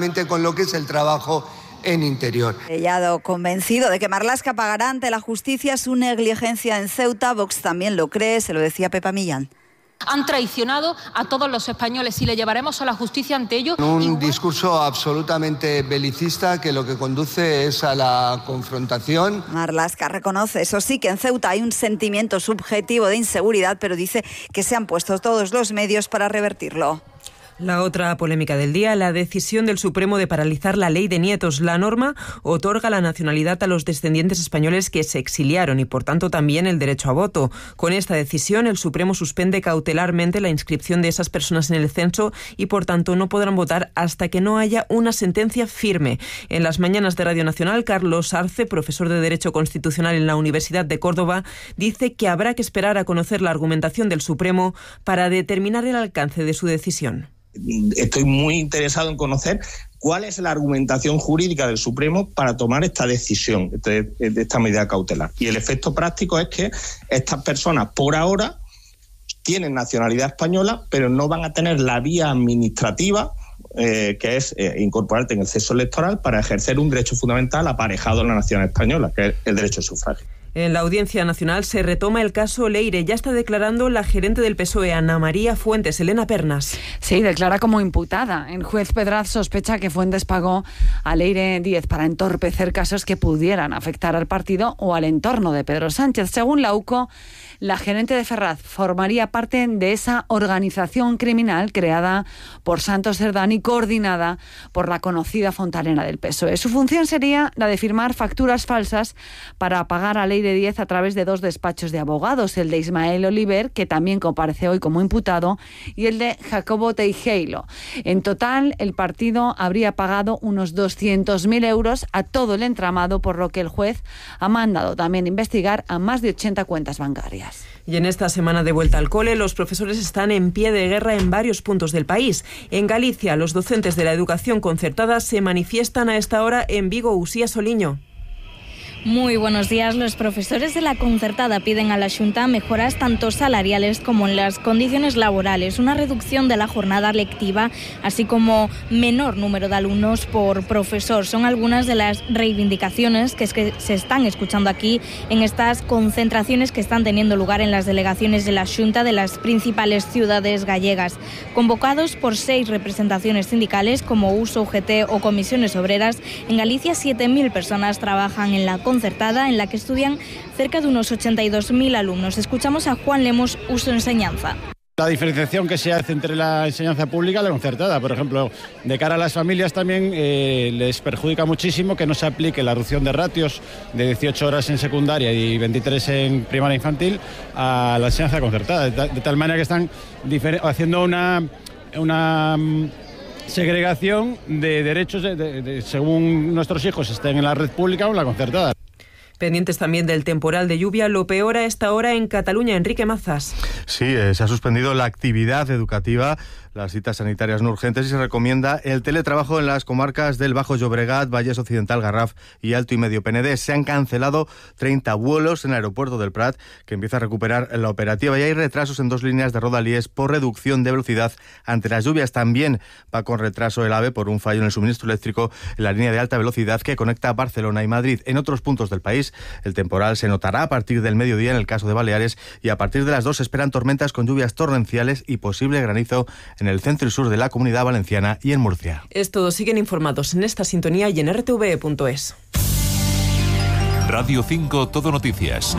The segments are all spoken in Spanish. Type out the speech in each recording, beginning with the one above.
perfectamente con lo que es el trabajo en Interior. Sellado, convencido de que Marlaska pagará ante la justicia su negligencia en Ceuta. Vox también lo cree, se lo decía Pepa Millán. Han traicionado a todos los españoles y le llevaremos a la justicia ante ellos. Un discurso absolutamente belicista que lo que conduce es a la confrontación. Marlaska reconoce, eso sí, que en Ceuta hay un sentimiento subjetivo de inseguridad, pero dice que se han puesto todos los medios para revertirlo. La otra polémica del día, la decisión del Supremo de paralizar la ley de nietos. La norma otorga la nacionalidad a los descendientes españoles que se exiliaron y, por tanto, también el derecho a voto. Con esta decisión, el Supremo suspende cautelarmente la inscripción de esas personas en el censo y, por tanto, no podrán votar hasta que no haya una sentencia firme. En las mañanas de Radio Nacional, Carlos Arce, profesor de Derecho Constitucional en la Universidad de Córdoba, dice que habrá que esperar a conocer la argumentación del Supremo para determinar el alcance de su decisión. Estoy muy interesado en conocer cuál es la argumentación jurídica del Supremo para tomar esta decisión, de esta medida cautelar. Y el efecto práctico es que estas personas, por ahora, tienen nacionalidad española, pero no van a tener la vía administrativa, que es incorporarte en el censo electoral para ejercer un derecho fundamental aparejado a la nación española, que es el derecho al sufragio. En la Audiencia Nacional se retoma el caso Leire. Ya está declarando la gerente del PSOE, Ana María Fuentes. Elena Pernas. Sí, declara como imputada. El juez Pedraz sospecha que Fuentes pagó a Leire Díez para entorpecer casos que pudieran afectar al partido o al entorno de Pedro Sánchez. Según la UCO, la gerente de Ferraz formaría parte de esa organización criminal creada por Santos Cerdán y coordinada por la conocida fontanera del PSOE. Su función sería la de firmar facturas falsas para pagar a Leire Díez a través de dos despachos de abogados, el de Ismael Oliver, que también comparece hoy como imputado, y el de Jacobo Teijeiro. En total, el partido habría pagado unos 200.000 euros a todo el entramado, por lo que el juez ha mandado también investigar a más de 80 cuentas bancarias. Y en esta semana de vuelta al cole, los profesores están en pie de guerra en varios puntos del país. En Galicia, los docentes de la educación concertada se manifiestan a esta hora en Vigo. Usía Soliño. Muy buenos días. Los profesores de la concertada piden a la Xunta mejoras tanto salariales como en las condiciones laborales, una reducción de la jornada lectiva, así como menor número de alumnos por profesor. Son algunas de las reivindicaciones que se están escuchando aquí en estas concentraciones que están teniendo lugar en las delegaciones de la Xunta de las principales ciudades gallegas. Convocados por 6 representaciones sindicales como USO, UGT o comisiones obreras, en Galicia 7.000 personas trabajan en la concertada, en la que estudian cerca de unos 82.000 alumnos. Escuchamos a Juan Lemos, Uso Enseñanza. La diferenciación que se hace entre la enseñanza pública y la concertada, por ejemplo, de cara a las familias también les perjudica muchísimo que no se aplique la reducción de ratios de 18 horas en secundaria y 23 en primaria infantil a la enseñanza concertada, de tal manera que están haciendo una segregación de derechos según nuestros hijos estén en la red pública o en la concertada. Pendientes también del temporal de lluvia, lo peor a esta hora en Cataluña. Enrique Mazas. Sí, se ha suspendido la actividad educativa, las citas sanitarias no urgentes y se recomienda el teletrabajo en las comarcas del Bajo Llobregat, Valles Occidental, Garraf y Alto y Medio Penedès. Se han cancelado 30 vuelos en el aeropuerto del Prat, que empieza a recuperar la operativa, y hay retrasos en 2 líneas de Rodalies por reducción de velocidad ante las lluvias. También va con retraso el AVE por un fallo en el suministro eléctrico en la línea de alta velocidad que conecta Barcelona y Madrid. En otros puntos del país, el temporal se notará a partir del mediodía en el caso de Baleares, y a partir de las 2 se esperan tormentas con lluvias torrenciales y posible granizo en el centro y sur de la Comunidad Valenciana y en Murcia. Es todo. Siguen informados en esta sintonía y en rtve.es. Radio 5 Todo Noticias.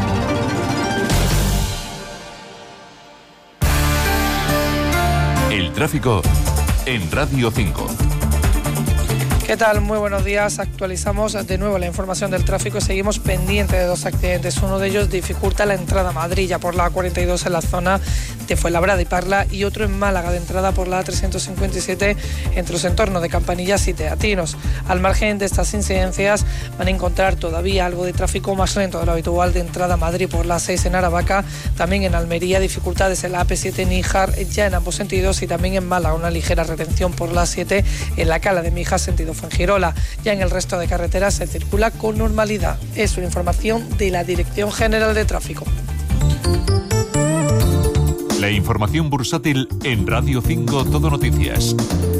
El tráfico en Radio 5. ¿Qué tal? Muy buenos días. Actualizamos de nuevo la información del tráfico y seguimos pendientes de 2 accidentes. Uno de ellos dificulta la entrada a Madrid, ya por la A42 en la zona de Fuenlabrada y Parla, y otro en Málaga, de entrada por la A357 entre los entornos de Campanillas y Teatinos. Al margen de estas incidencias van a encontrar todavía algo de tráfico más lento de lo habitual de entrada a Madrid por la A6 en Aravaca, también en Almería dificultades en la AP7 en Níjar ya en ambos sentidos, y también en Málaga una ligera retención por la A7 en la Cala de Mijas sentido Fuengirola. Ya en el resto de carreteras se circula con normalidad. Es una información de la Dirección General de Tráfico. La información bursátil en Radio 5 Todo Noticias.